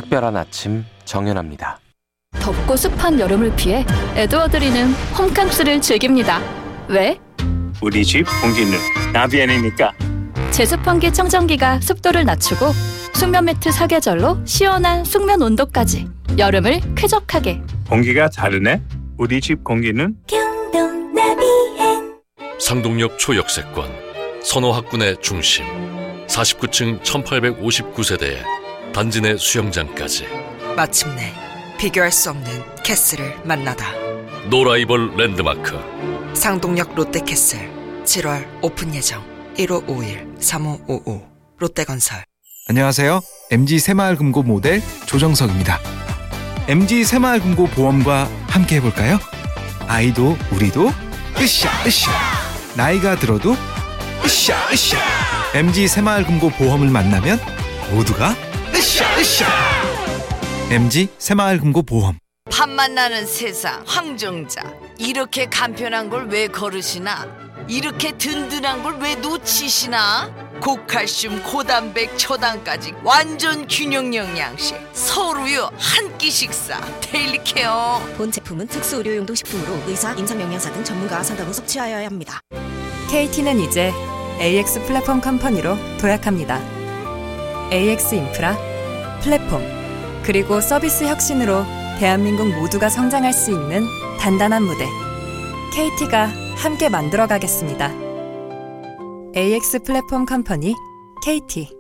특별한 아침 정연합니다. 덥고 습한 여름을 피해 에드워드리는 홈캉스를 즐깁니다. 왜? 우리 집 공기는 나비엔이니까. 제습환기 청정기가 습도를 낮추고 숙면 매트 사계절로 시원한 숙면 온도까지 여름을 쾌적하게. 공기가 다르네. 우리 집 공기는 경동 나비엔. 상동역 초역세권 선호학군의 중심 49층 1859세대에 단지 내 수영장까지 마침내 비교할 수 없는 캐슬을 만나다. 노라이벌 랜드마크 상동역 롯데캐슬 7월 오픈 예정. 1551-3555 롯데건설. 안녕하세요. MG 새마을금고 모델 조정석입니다. MG 새마을금고 보험과 함께 해볼까요? 아이도 우리도 으쌰 으쌰. 나이가 들어도 으쌰 으쌰. MG 새마을금고 보험을 만나면 모두가 으쌰 으쌰. MG 새마을금고 보험. 밥 만나는 세상 황정자. 이렇게 간편한 걸 왜 거르시나? 이렇게 든든한 걸 왜 놓치시나? 고칼슘, 고단백, 초당까지 완전 균형 영양식. 서울우유 한 끼 식사 데일리 케어. 본 제품은 특수 의료용도 식품으로 의사, 임상영양사 등 전문가와 상담 후 섭취하여야 합니다. KT는 이제 AX 플랫폼 컴퍼니로 도약합니다. AX 인프라, 플랫폼, 그리고 서비스 혁신으로 대한민국 모두가 성장할 수 있는 단단한 무대. KT가 함께 만들어가겠습니다. AX 플랫폼 컴퍼니 KT.